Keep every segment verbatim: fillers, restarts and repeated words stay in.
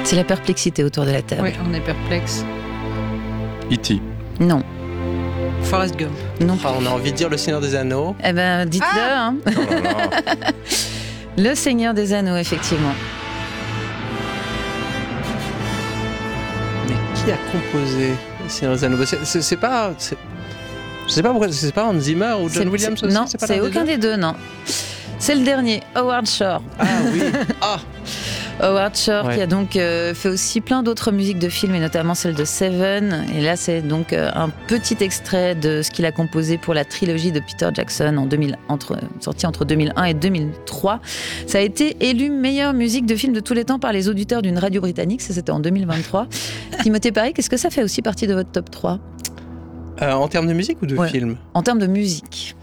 C'est la perplexité autour de la table. Oui, on est perplexe. E T Non. Forrest Gump. Non. Ah, on a envie de dire Le Seigneur des Anneaux. Eh ben, dites-le. Ah hein. Oh là là. Le Seigneur des Anneaux, effectivement. Mais qui a composé Le Seigneur des Anneaux? c'est, c'est, c'est pas... C'est... Je sais pas pourquoi, c'est pas Hans Zimmer ou John C'est- Williams c'est- aussi? Non, c'est, pas c'est l'un des aucun deux des deux, non. C'est le dernier, Howard Shore. Ah oui. Ah, Howard Shore Ouais. qui a donc euh, fait aussi plein d'autres musiques de films et notamment celle de Seven. Et là, c'est donc euh, un petit extrait de ce qu'il a composé pour la trilogie de Peter Jackson en deux mille, entre, sortie entre deux mille un et deux mille trois. Ça a été élu meilleure musique de film de tous les temps par les auditeurs d'une radio britannique. Ça, c'était en deux mille vingt-trois. Timothée Paris, est-ce que ça fait aussi partie de votre top trois euh, en termes de musique ou de Ouais. film? en termes de musique?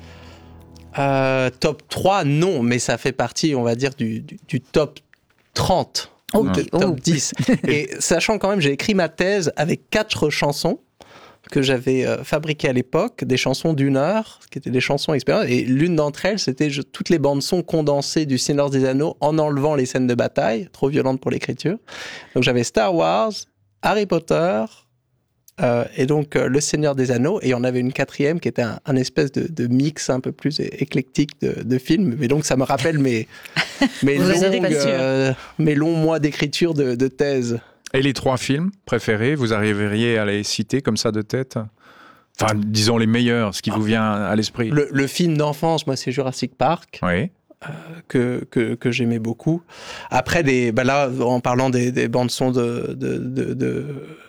Euh, top trois, non, mais ça fait partie, on va dire, du, du, du top trente ou Ok. de top Oh. dix. Et sachant quand même, j'ai écrit ma thèse avec quatre chansons que j'avais euh, fabriquées à l'époque, des chansons d'une heure, qui étaient des chansons expériences, et l'une d'entre elles, c'était je, toutes les bandes-sons condensées du Seigneur des Anneaux en enlevant les scènes de bataille, trop violentes pour l'écriture. Donc j'avais Star Wars, Harry Potter... Euh, et donc euh, Le Seigneur des Anneaux, et on avait une quatrième qui était un, un espèce de, de mix un peu plus é- éclectique de, de films, mais donc ça me rappelle mes, mes, Vous en êtes longues, pas sûr. euh, mes longs mois d'écriture de, de thèse. Et les trois films préférés, vous arriveriez à les citer comme ça de tête? Enfin, disons les meilleurs, ce qui vous vient à l'esprit. Le, le film d'enfance, moi c'est Jurassic Park, Oui. que, que, que j'aimais beaucoup. Après, des, bah là, en parlant des, des bandes-sons de, de, de, de,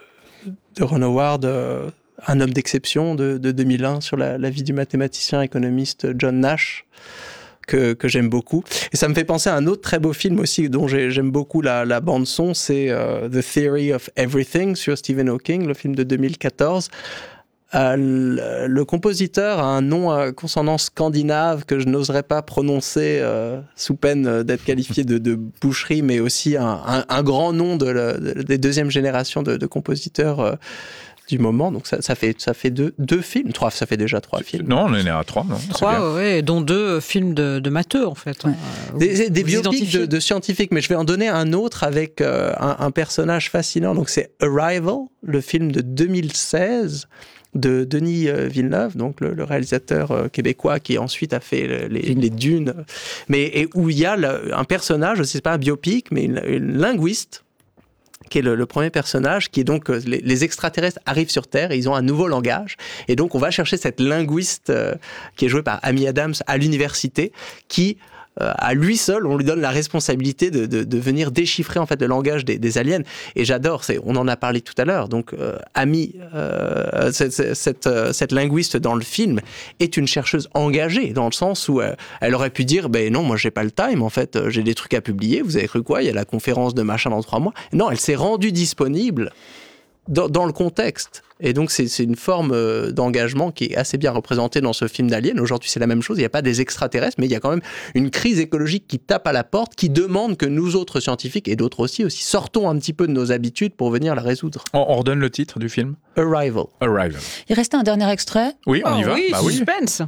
de Ron Howard, euh, Un homme d'exception de, de deux mille un sur la, la vie du mathématicien économiste John Nash, que, que j'aime beaucoup. Et ça me fait penser à un autre très beau film aussi dont j'ai, j'aime beaucoup la, la bande-son, c'est euh, The Theory of Everything sur Stephen Hawking, le film de deux mille quatorze. Euh, le, le compositeur a un nom à consonance scandinave que je n'oserais pas prononcer euh, sous peine d'être qualifié de, de boucherie, mais aussi un, un, un grand nom de la, de, des deuxième génération de, de compositeurs euh, du moment. Donc ça, ça fait, ça fait deux, deux films, trois, ça fait déjà trois films. Non, on est à trois, non? C'est bien. Trois, ouais, dont deux films de, de matheux, en fait. Ouais. Euh, Des, vous- des vous biopics identifiez. de, de scientifiques, mais je vais en donner un autre avec euh, un, un personnage fascinant. Donc c'est Arrival, le film de deux mille seize de Denis euh, Villeneuve, donc le, le réalisateur euh, québécois qui ensuite a fait le- les, les Dunes, mais et où il y a le- un personnage, c'est pas un biopic, mais une, une linguiste qui est le, le premier personnage, qui est donc euh, les, les extraterrestres arrivent sur Terre et ils ont un nouveau langage, et donc on va chercher cette linguiste euh, qui est jouée par Amy Adams à l'université, qui euh, à lui seul, on lui donne la responsabilité de, de, de venir déchiffrer en fait le langage des, des aliens. Et j'adore, c'est, on en a parlé tout à l'heure. Donc, euh, Amy, euh, cette, cette, cette linguiste dans le film est une chercheuse engagée dans le sens où euh, elle aurait pu dire, ben non, moi j'ai pas le time. En fait, euh, j'ai des trucs à publier. Vous avez cru quoi? Il y a la conférence de machin dans trois mois. Non, elle s'est rendue disponible dans, dans le contexte. Et donc, c'est, c'est une forme euh, d'engagement qui est assez bien représentée dans ce film d'Alien. Aujourd'hui, c'est la même chose. Il n'y a pas des extraterrestres, mais il y a quand même une crise écologique qui tape à la porte, qui demande que nous autres scientifiques, et d'autres aussi, aussi sortons un petit peu de nos habitudes pour venir la résoudre. On, on redonne le titre du film? Arrival. Arrival. Il restait un dernier extrait. Oui, on Oh y va? oui, Bah oui. suspense.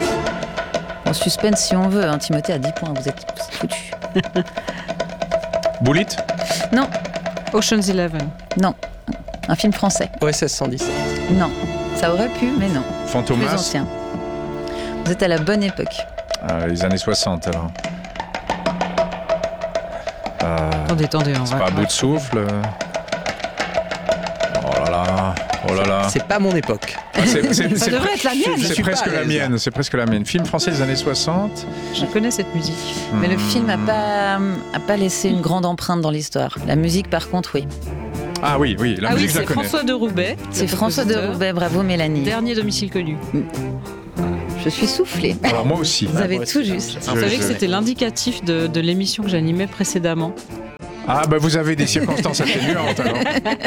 En suspense si on veut. Hein. Timothée a dix points, vous êtes foutus. Bullet? Non, Ocean's Eleven. non. Un film français. O S S cent dix-sept. Non. Ça aurait pu, mais non. Plus Fantomas? ancien. Vous êtes à la bonne époque. Ah, les années soixante, alors. Euh, Attendez, attendez. on c'est va- pas à bout de souffle. Oh là là, oh là là. C'est pas mon époque. Ah, c'est, c'est- Ça c'est devrait pre- être la mienne. Je C'est suis presque pas à la l'aise. mienne, c'est presque la mienne. Film français des années soixante. Je connais cette musique. Mais le Hmm. film n'a pas, a pas laissé une grande empreinte dans l'histoire. La musique, par contre, oui. Ah oui, oui, la ah oui, musique, je c'est la connais. François de Roubaix. C'est le François de compositeur. Roubaix. Bravo, Mélanie. Dernier domicile connu. Je suis soufflée. Alors moi aussi. Vous avez moi tout aussi. juste. Je- Vous savez je- que c'était l'indicatif de, de l'émission que j'animais précédemment. Ah bah vous avez des circonstances atténuantes alors.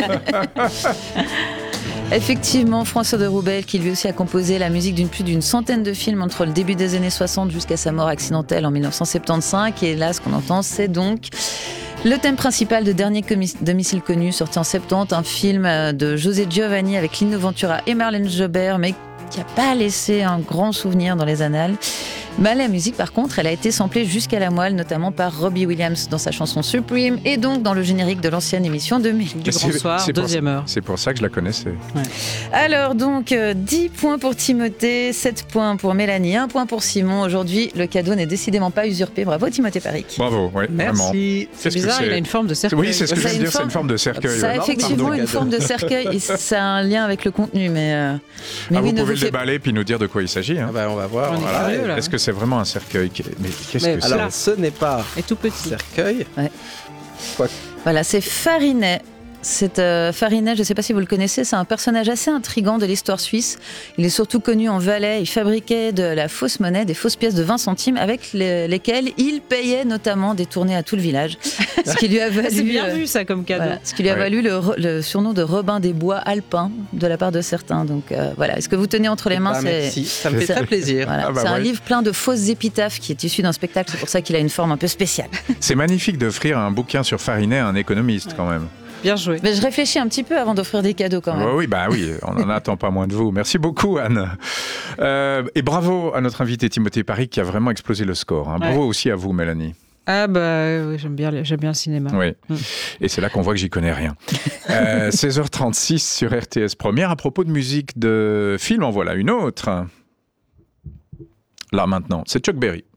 Effectivement, François de Roubaix, qui lui aussi a composé la musique d'une plus d'une centaine de films entre le début des années soixante jusqu'à sa mort accidentelle en dix-neuf cent soixante-quinze. Et là, ce qu'on entend, c'est donc le thème principal de Dernier commis- domicile connu, sorti en soixante-dix, un film euh, de José Giovanni avec Lino Ventura et Marlène Jobert, mais qui n'a pas laissé un grand souvenir dans les annales. Bah, la musique, par contre, elle a été samplée jusqu'à la moelle, notamment par Robbie Williams dans sa chanson Supreme et donc dans le générique de l'ancienne émission de Mélie. Du Grand Soir, deuxième heure. C'est pour ça que je la connaissais. Ouais. Alors donc, euh, dix points pour Timothée, sept points pour Mélanie, un point pour Simon. Aujourd'hui, le cadeau n'est décidément pas usurpé. Bravo Timothée Paric. Bravo, oui, vraiment. Merci. C'est Qu'est-ce que bizarre, c'est il a une forme de cercueil. Oui, c'est ce que Ça je a veux une dire, c'est forme- une forme de cercueil. Ça a ouais. effectivement pardon, une cadeau. forme de cercueil et ça a un lien avec le contenu, mais, euh, mais Ah, oui, vous ne pouvez vous le faites- déballer puis nous dire de quoi il s'agit. hein. Ah bah, on va voir. On est Voilà. curieux, là. Est-ce que c'est vraiment un cercueil qui- Mais qu'est-ce Mais que c'est Alors, ce n'est pas Et tout petit. cercueil. Voilà, c'est Farinet. C'est euh, Farinet, je ne sais pas si vous le connaissez, c'est un personnage assez intriguant de l'histoire suisse. Il est surtout connu en Valais. Il fabriquait de la fausse monnaie, des fausses pièces de vingt centimes avec les- lesquelles il payait notamment des tournées à tout le village. Ce qui lui a valu, C'est bien euh, vu ça comme cadeau. voilà, ce qui lui a Ouais. valu le, re- le surnom de Robin des Bois alpin de la part de certains. Donc euh, voilà, est-ce que vous tenez entre les mains Bah, c'est- merci, ça me fait c'est- très plaisir. Voilà, Ah bah c'est un ouais. livre plein de fausses épitaphes qui est issu d'un spectacle. C'est pour ça qu'il a une forme un peu spéciale. C'est magnifique d'offrir un bouquin sur Farinet à un économiste quand même. Bien joué. Mais je réfléchis un petit peu avant d'offrir des cadeaux quand même. Ouais, oui, bah oui, on n'en attend pas moins de vous. Merci beaucoup, Anne. Euh, et bravo à notre invité Timothée Paric qui a vraiment explosé le score. hein. Bravo aussi à vous, Mélanie. Ah bah oui, j'aime bien, j'aime bien le cinéma. Oui. Mm. Et c'est là qu'on voit que j'y connais rien. Euh, seize heures trente-six sur R T S Première. À propos de musique de film, en voilà une autre. Là maintenant, c'est Chuck Berry.